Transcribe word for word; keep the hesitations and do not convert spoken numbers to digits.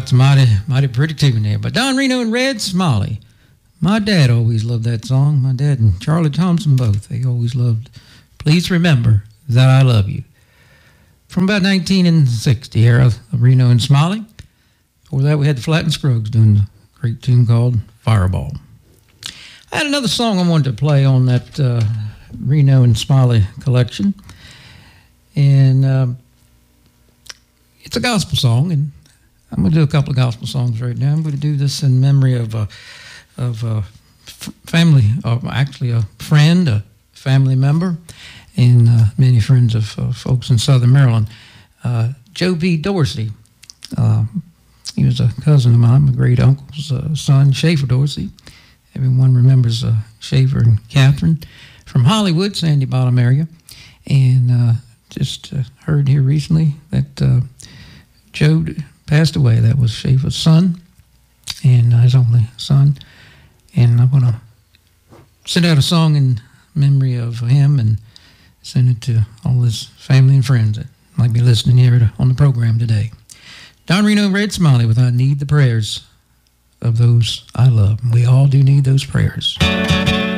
That's a mighty, mighty pretty tune there. But Don Reno and Red Smiley. My dad always loved that song. My dad and Charlie Thompson both. They always loved Please Remember That I Love You. From about nineteen sixty era of Reno and Smiley. Before that, we had the Flatt and Scruggs doing a great tune called Fireball. I had another song I wanted to play on that uh, Reno and Smiley collection. And uh, it's a gospel song, and I'm going to do a couple of gospel songs right now. I'm going to do this in memory of a, of a f- family, uh, actually a friend, a family member, and uh, many friends of uh, folks in Southern Maryland. Uh, Joe B. Dorsey. Uh, he was a cousin of mine, my great uncle's uh, son, Schaefer Dorsey. Everyone remembers uh, Schaefer and Catherine from Hollywood, Sandy Bottom area. And uh, just uh, heard here recently that uh, Joe passed away. That was Schaefer's son, and uh, his only son. And I'm going to send out a song in memory of him and send it to all his family and friends that might be listening here to, on the program today. Don Reno and Red Smiley with I Need the Prayers of Those I Love. We all do need those prayers.